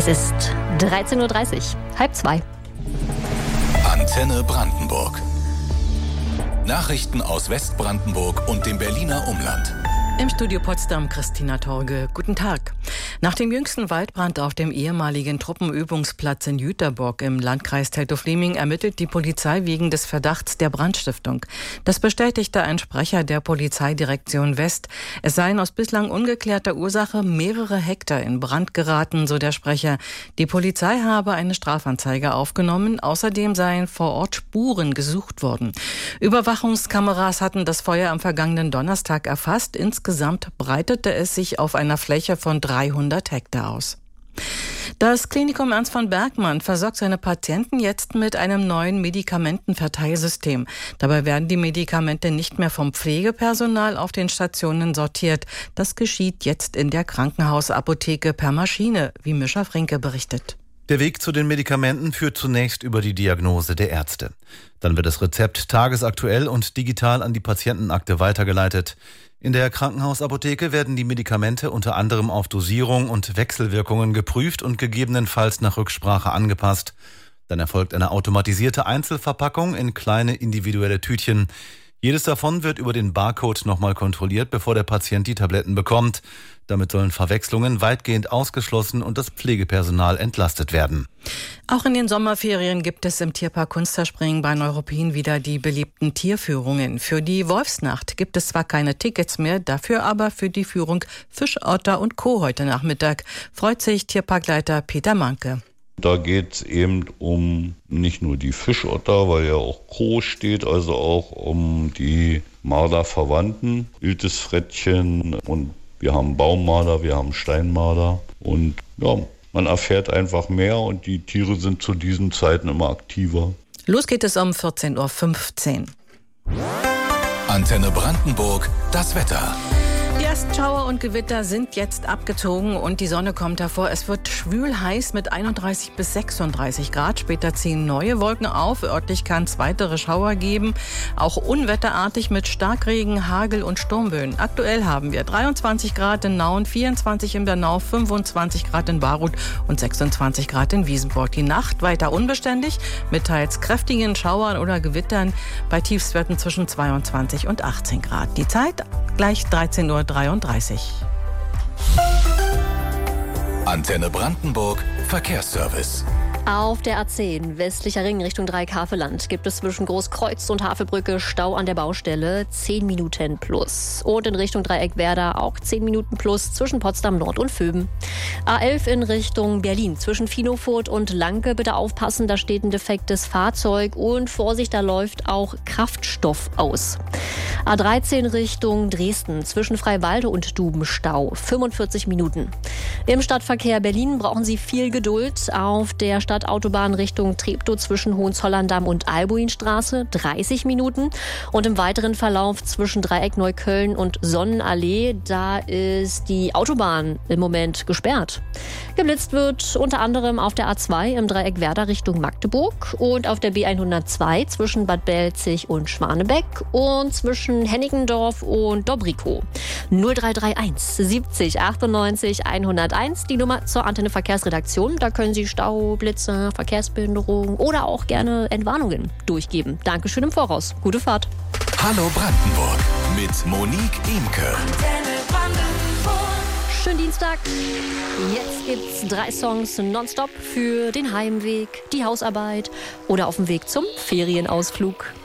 Es ist 13.30 Uhr, 1:30. Antenne Brandenburg. Nachrichten aus Westbrandenburg und dem Berliner Umland. Im Studio Potsdam Christina Torge. Guten Tag. Nach dem jüngsten Waldbrand auf dem ehemaligen Truppenübungsplatz in Jüterbock im Landkreis Teltow-Fläming ermittelt die Polizei wegen des Verdachts der Brandstiftung. Das bestätigte ein Sprecher der Polizeidirektion West. Es seien aus bislang ungeklärter Ursache mehrere Hektar in Brand geraten, so der Sprecher. Die Polizei habe eine Strafanzeige aufgenommen. Außerdem seien vor Ort Spuren gesucht worden. Überwachungskameras hatten das Feuer am vergangenen Donnerstag erfasst. Insgesamt breitete es sich auf einer Fläche von 300 Hektar aus. Das Klinikum Ernst von Bergmann versorgt seine Patienten jetzt mit einem neuen Medikamentenverteilsystem. Dabei werden die Medikamente nicht mehr vom Pflegepersonal auf den Stationen sortiert. Das geschieht jetzt in der Krankenhausapotheke per Maschine, wie Mischa Frinke berichtet. Der Weg zu den Medikamenten führt zunächst über die Diagnose der Ärzte. Dann wird das Rezept tagesaktuell und digital an die Patientenakte weitergeleitet. In der Krankenhausapotheke werden die Medikamente unter anderem auf Dosierung und Wechselwirkungen geprüft und gegebenenfalls nach Rücksprache angepasst. Dann erfolgt eine automatisierte Einzelverpackung in kleine individuelle Tütchen. Jedes davon wird über den Barcode nochmal kontrolliert, bevor der Patient die Tabletten bekommt. Damit sollen Verwechslungen weitgehend ausgeschlossen und das Pflegepersonal entlastet werden. Auch in den Sommerferien gibt es im Tierpark Kunsterspringen bei Neuruppin wieder die beliebten Tierführungen. Für die Wolfsnacht gibt es zwar keine Tickets mehr, dafür aber für die Führung Fischotter und Co. heute Nachmittag. Freut sich Tierparkleiter Peter Manke. Da geht es eben um nicht nur die Fischotter, weil ja auch Kro steht, also auch um die Marderverwandten, Iltisfrettchen, und wir haben Baummarder, wir haben Steinmarder und ja, man erfährt einfach mehr und die Tiere sind zu diesen Zeiten immer aktiver. Los geht es um 14.15 Uhr. Antenne Brandenburg, das Wetter. Die ersten Schauer und Gewitter sind jetzt abgezogen und die Sonne kommt hervor. Es wird schwül heiß mit 31 bis 36 Grad. Später ziehen neue Wolken auf. Örtlich kann es weitere Schauer geben. Auch unwetterartig mit Starkregen, Hagel und Sturmböen. Aktuell haben wir 23 Grad in Nauen, 24 in Bernau, 25 Grad in Baruth und 26 Grad in Wiesenburg. Die Nacht weiter unbeständig mit teils kräftigen Schauern oder Gewittern bei Tiefstwerten zwischen 22 und 18 Grad. Die Zeit gleich 13:33 Uhr. Antenne Brandenburg, Verkehrsservice. Auf der A10 westlicher Ring Richtung Dreieck-Havelland gibt es zwischen Großkreuz und Havelbrücke Stau an der Baustelle, 10 Minuten plus. Und in Richtung Dreieck-Werder auch 10 Minuten plus zwischen Potsdam Nord und Vöben. A11 in Richtung Berlin zwischen Finofurt und Lanke, bitte aufpassen, da steht ein defektes Fahrzeug und Vorsicht, da läuft auch Kraftstoff aus. A13 Richtung Dresden zwischen Freiwalde und Duben Stau, 45 Minuten. Im Stadtverkehr Berlin brauchen Sie viel Geduld. Auf der Stadtautobahn Richtung Treptow zwischen Hohenzollern-Damm und Albuinstraße 30 Minuten. Und im weiteren Verlauf zwischen Dreieck Neukölln und Sonnenallee, da ist die Autobahn im Moment gesperrt. Geblitzt wird unter anderem auf der A2 im Dreieck Werder Richtung Magdeburg und auf der B102 zwischen Bad Belzig und Schwanebeck und zwischen Hennigendorf und Dobrikow. 0331 70 98 101, die Nummer zur Antenne Verkehrsredaktion. Da können Sie Stau, Blitze, Verkehrsbehinderung oder auch gerne Entwarnungen durchgeben. Dankeschön im Voraus. Gute Fahrt. Hallo Brandenburg mit Monique Imke. Schönen Dienstag. Jetzt gibt's 3 Songs nonstop für den Heimweg, die Hausarbeit oder auf dem Weg zum Ferienausflug.